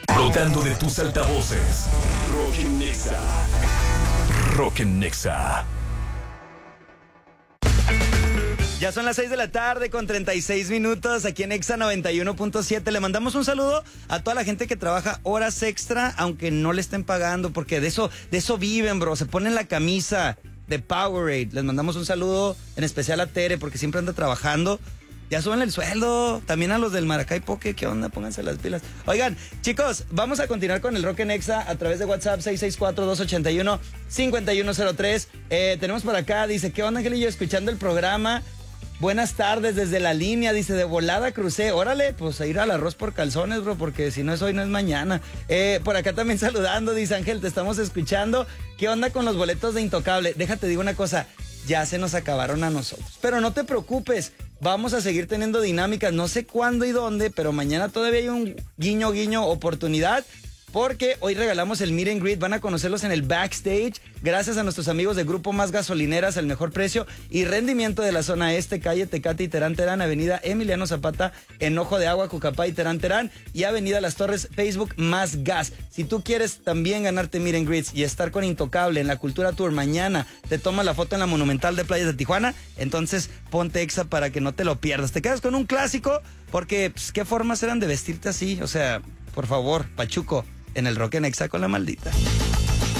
Brotando de tus altavoces. Rock en Nexa. Rock en Nexa. Ya son las 6 de la tarde con 36 minutos aquí en Exa 91.7. Le mandamos un saludo a toda la gente que trabaja horas extra, aunque no le estén pagando, porque de eso viven, bro. Se ponen la camisa de Powerade. Les mandamos un saludo en especial a Tere, porque siempre anda trabajando. Ya suben el sueldo. También a los del Maracay Poke. ¿Qué onda? Pónganse las pilas. Oigan, chicos, vamos a continuar con el Rock en Exa a través de WhatsApp 664-281-5103. Tenemos por acá, dice, ¿qué onda, Angelillo? Escuchando el programa. Buenas tardes desde la línea, dice, de volada crucé. Órale, pues a ir al arroz por calzones, bro, porque si no es hoy, no es mañana. Por acá también saludando, dice Ángel, te estamos escuchando. ¿Qué onda con los boletos de Intocable? Déjate, digo una cosa, ya se nos acabaron a nosotros. Pero no te preocupes, vamos a seguir teniendo dinámicas, no sé cuándo y dónde, pero mañana todavía hay un guiño oportunidad. Porque hoy regalamos el Meet and Greet, van a conocerlos en el backstage, gracias a nuestros amigos de Grupo Más Gasolineras, el mejor precio y rendimiento de la zona este, calle Tecate y Terán Terán, avenida Emiliano Zapata, en Ojo de Agua, Cucapá y Terán Terán, y avenida Las Torres, Facebook Más Gas. Si tú quieres también ganarte Meet and Greets y estar con Intocable en la Cultura Tour, mañana te tomas la foto en la Monumental de Playas de Tijuana, entonces ponte Exa para que no te lo pierdas. Te quedas con un clásico, porque pues, ¿qué formas eran de vestirte así? O sea, por favor, Pachuco, en el Rock en Exa con la maldita.